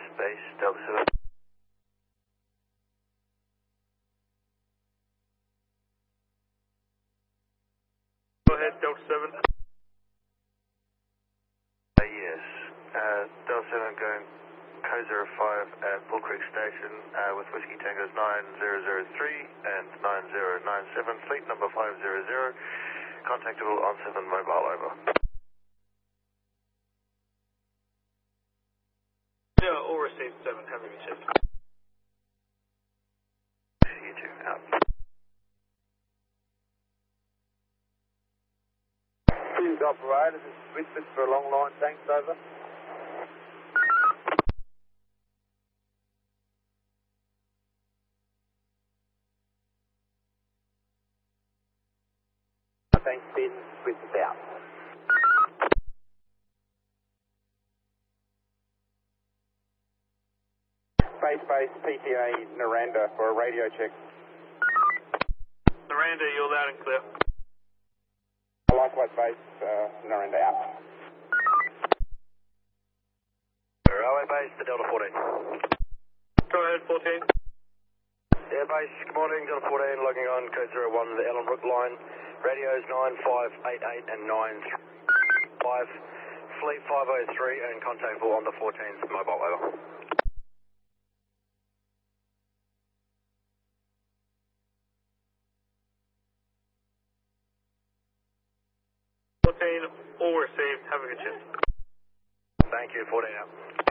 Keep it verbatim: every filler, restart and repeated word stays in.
base, Delta seven. Go ahead, Delta seven. Uh, yes, uh, Delta seven going code zero five at Bull Creek Station uh, with Whiskey Tangos nine zero zero three and nine zero nine seven, fleet number five zero zero, contactable on seven mobile, over. Yeah, all received seven, having a shift. You two, out. Please operator, this is Whitford for a long line, thanks, over. Thanks, Ben, Whitford out. Base base P T A Naranda for a radio check. Miranda, you're loud and clear. Likewise base, uh, Naranda out. Railway base to Delta fourteen. Go ahead, fourteen. Yeah, base, good morning, Delta fourteen, logging on code zero one, the Ellenbrook line. Radios nine five eight eight and nine five, fleet five oh three and contactable on the fourteenth mobile, over. fourteen, all received, having a shift. Thank you, fourteen out.